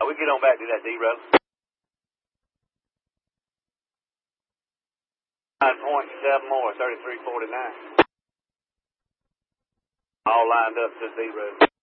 We get on back to that D-road. 9.7 more, 3349. All lined up to D-road.